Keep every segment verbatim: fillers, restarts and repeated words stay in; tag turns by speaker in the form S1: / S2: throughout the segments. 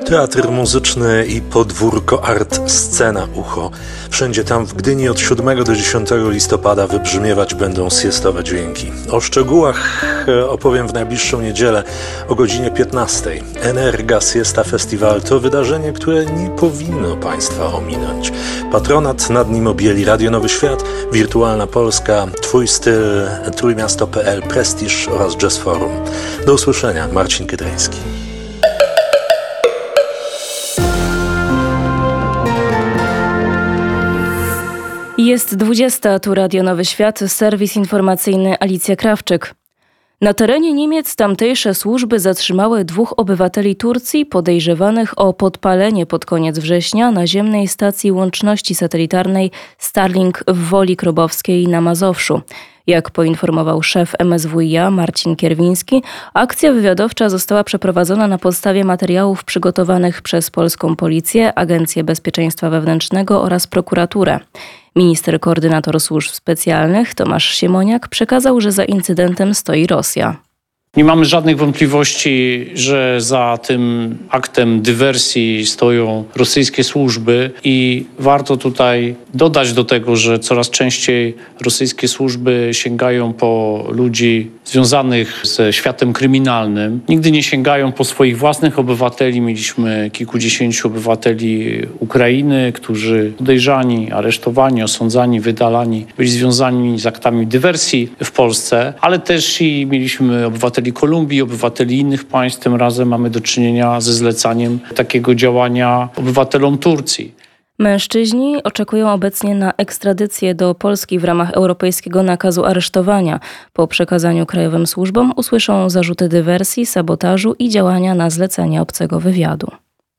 S1: Teatr muzyczny i podwórko Art Scena Ucho. Wszędzie tam w Gdyni od siódmego do dziesiątego listopada wybrzmiewać będą siestowe dźwięki. O szczegółach opowiem w najbliższą niedzielę o godzinie piętnastej. Energa Siesta Festival to wydarzenie, które nie powinno Państwa ominąć. Patronat nad nim objęli Radio Nowy Świat, Wirtualna Polska, Twój Styl, Trójmiasto kropka pe el, Prestiż oraz Jazz Forum. Do usłyszenia, Marcin Kydryński.
S2: Jest dwudziesta, tu Radio Nowy Świat, serwis informacyjny Alicja Krawczyk. Na terenie Niemiec tamtejsze służby zatrzymały dwóch obywateli Turcji podejrzewanych o podpalenie pod koniec września naziemnej stacji łączności satelitarnej Starlink w Woli Krobowskiej na Mazowszu. Jak poinformował szef em es wu i a Marcin Kierwiński, akcja wywiadowcza została przeprowadzona na podstawie materiałów przygotowanych przez polską policję, Agencję Bezpieczeństwa Wewnętrznego oraz prokuraturę. Minister koordynator służb specjalnych Tomasz Siemoniak przekazał, że za incydentem stoi Rosja.
S3: Nie mamy żadnych wątpliwości, że za tym aktem dywersji stoją rosyjskie służby i warto tutaj dodać do tego, że coraz częściej rosyjskie służby sięgają po ludzi związanych ze światem kryminalnym. Nigdy nie sięgają po swoich własnych obywateli. Mieliśmy kilkudziesięciu obywateli Ukrainy, którzy podejrzani, aresztowani, osądzani, wydalani, byli związani z aktami dywersji w Polsce, ale też i mieliśmy obywateli Kolumbii, obywateli innych państw. Tym razem mamy do czynienia ze zlecaniem takiego działania obywatelom Turcji.
S2: Mężczyźni oczekują obecnie na ekstradycję do Polski w ramach europejskiego nakazu aresztowania. Po przekazaniu krajowym służbom usłyszą zarzuty dywersji, sabotażu i działania na zlecenie obcego wywiadu.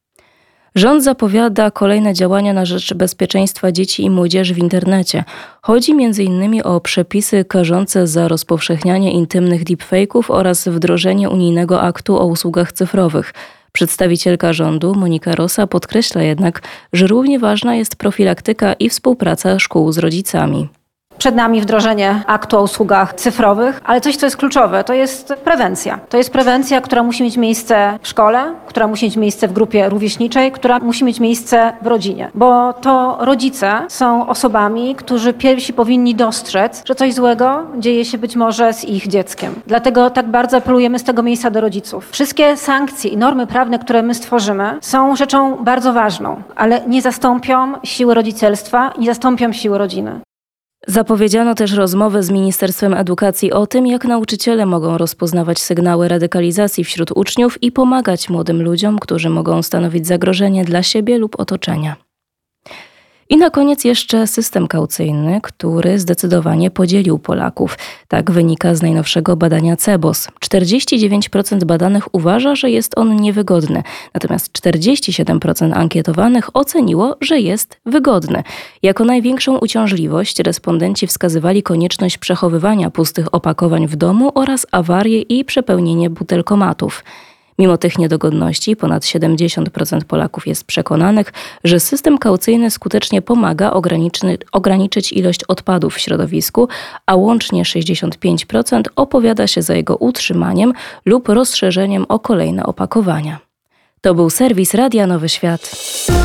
S2: Rząd zapowiada kolejne działania na rzecz bezpieczeństwa dzieci i młodzieży w internecie. Chodzi między innymi o przepisy karzące za rozpowszechnianie intymnych deepfake'ów oraz wdrożenie unijnego aktu o usługach cyfrowych. Przedstawicielka rządu Monika Rosa podkreśla jednak, że równie ważna jest profilaktyka i współpraca szkół z rodzicami.
S4: Przed nami wdrożenie aktu o usługach cyfrowych, ale coś, co jest kluczowe, to jest prewencja. To jest prewencja, która musi mieć miejsce w szkole, która musi mieć miejsce w grupie rówieśniczej, która musi mieć miejsce w rodzinie. Bo to rodzice są osobami, którzy pierwsi powinni dostrzec, że coś złego dzieje się być może z ich dzieckiem. Dlatego tak bardzo apelujemy z tego miejsca do rodziców. Wszystkie sankcje i normy prawne, które my stworzymy, są rzeczą bardzo ważną, ale nie zastąpią siły rodzicielstwa, nie zastąpią siły rodziny.
S2: Zapowiedziano też rozmowę z Ministerstwem Edukacji o tym, jak nauczyciele mogą rozpoznawać sygnały radykalizacji wśród uczniów i pomagać młodym ludziom, którzy mogą stanowić zagrożenie dla siebie lub otoczenia. I na koniec jeszcze system kaucyjny, który zdecydowanie podzielił Polaków. Tak wynika z najnowszego badania Cebos. czterdzieści dziewięć procent badanych uważa, że jest on niewygodny, natomiast czterdzieści siedem procent ankietowanych oceniło, że jest wygodny. Jako największą uciążliwość respondenci wskazywali konieczność przechowywania pustych opakowań w domu oraz awarię i przepełnienie butelkomatów. Mimo tych niedogodności ponad siedemdziesiąt procent Polaków jest przekonanych, że system kaucyjny skutecznie pomaga ograniczy, ograniczyć ilość odpadów w środowisku, a łącznie sześćdziesiąt pięć procent opowiada się za jego utrzymaniem lub rozszerzeniem o kolejne opakowania. To był serwis Radia Nowy Świat.